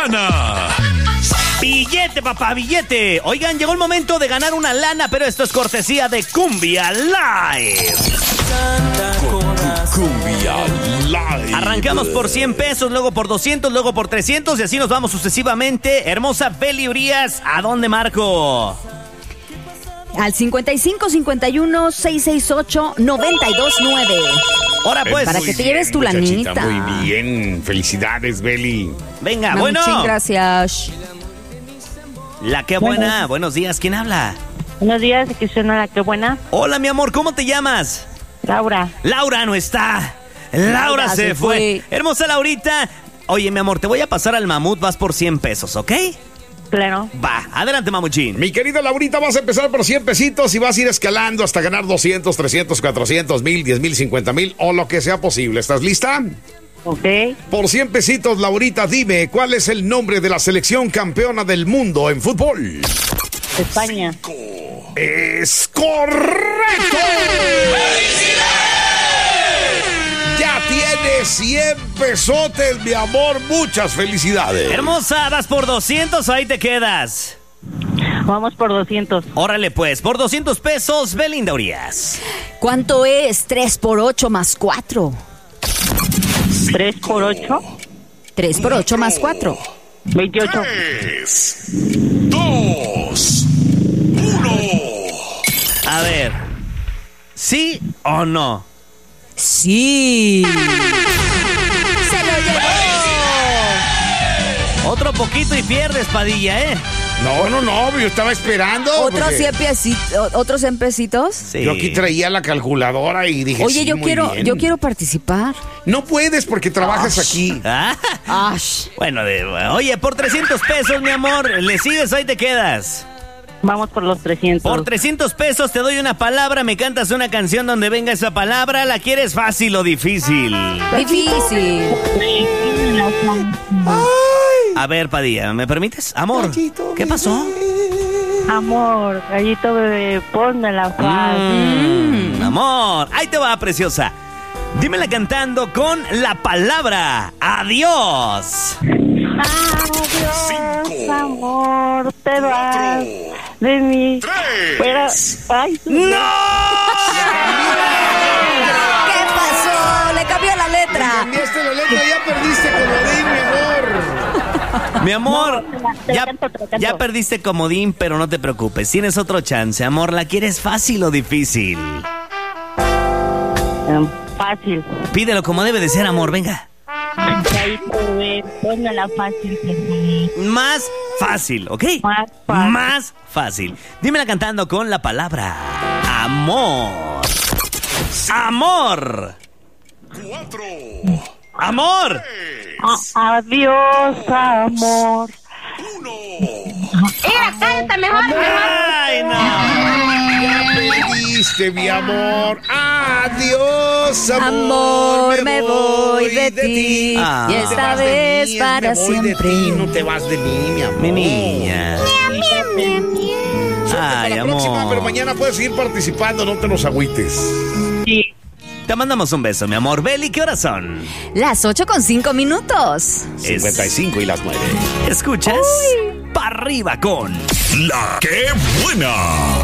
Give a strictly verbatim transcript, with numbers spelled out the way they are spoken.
buena! Billete, papá, billete. Oigan, llegó el momento de ganar una lana, pero esto es cortesía de Cumbia Live. Cumbia Live. Arrancamos por cien pesos, luego por doscientos, luego por trescientos y así nos vamos sucesivamente. Hermosa Beli Urias, ¿a dónde marco? Al cincuenta y cinco, cincuenta y uno, seiscientos sesenta y ocho, noventa y dos nueve. Ahora pues. Para que te lleves tu lanita. Muy bien, felicidades, Beli. Venga, No, bueno. muchas gracias. La que buena, buenos días, ¿quién habla? Buenos días, aquí suena La que buena. Hola, mi amor, ¿cómo te llamas? Laura. Laura no está. Laura, Laura se, se fue. fue. Hermosa Laurita. Oye, mi amor, te voy a pasar al mamut, vas por cien pesos, ¿ok? Claro. Va, adelante, mamuchín. Mi querida Laurita, vas a empezar por cien pesitos y vas a ir escalando hasta ganar doscientos, trescientos, cuatrocientos, mil, diez mil, cincuenta mil o lo que sea posible. ¿Estás lista? Ok. Por cien pesitos, Laurita, dime, ¿cuál es el nombre de la selección campeona del mundo en fútbol? España. ¡Es correcto! Ya tienes cien pesotes, mi amor. Muchas felicidades. Hermosa, vas por doscientos, ahí te quedas. Vamos por doscientos. Órale pues, por doscientos pesos, Belinda Urias. ¿Cuánto es tres por ocho más cuatro? tres por ocho. tres por ocho más cuatro. veintiocho. tres, dos, uno. A ver, ¿sí o no? Sí. ¡Se lo llevó! Otro poquito y pierdes, Padilla, ¿eh? No, no, no, yo estaba esperando. ¿Otros porque cien pesitos? ¿Otros cien pesitos? Sí. Yo aquí traía la calculadora y dije, Oye, sí, yo muy quiero, bien. yo quiero participar. No puedes porque trabajas aquí. Ah, Ash. bueno, de- oye, por trescientos pesos, mi amor, le sigues, ahí te quedas. Vamos por los trescientos. Por trescientos pesos te doy una palabra, me cantas una canción donde venga esa palabra. ¿La quieres fácil o difícil? Difícil. A ver, Padilla, ¿me permites? Amor, ¿qué pasó? Amor, gallito bebé, ponme la fácil. Mm, amor, ahí te va, preciosa. Dímela cantando con la palabra adiós. Adiós, amor, te vas de mí. Pero, ay, ¡No! ¿Qué pasó? Le cambió la letra. Cambiaste la letra, ya perdiste comodín, mi amor. Mi amor, No, te la- te la ya, canto, te la canto. ya perdiste comodín, pero no te preocupes. Tienes otro chance, amor. ¿La quieres fácil o difícil? em, fácil. Pídelo como debe de ser, amor. Venga. Gallito bebé, ponme la fácil. por favor. Más fácil, ¿ok? Más fácil. Más fácil. Dímela cantando con la palabra amor. Amor. Cuatro. Amor. A- adiós, amor. Uno. Ay, no. Ya perdiste, mi amor. Adiós, amor. Amor, me voy de ti. Ah. Y Te esta vas de vez mí, para me voy siempre. de ti, no te vas de mí, mi amor. Mi niña. Ay, La próxima, pero amor. mañana puedes seguir participando, no te nos agüites. Sí. Te mandamos un beso, mi amor. Beli, ¿qué horas son? Las ocho con cinco minutos. cincuenta y cinco y las nueve. ¿Escuchas? Pa' arriba con La que buena.